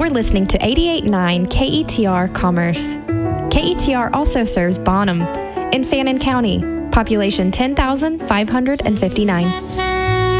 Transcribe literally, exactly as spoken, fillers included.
You're listening to eighty-eight point nine K E T R Commerce. K E T R also serves Bonham in Fannin County, population ten thousand five hundred fifty-nine.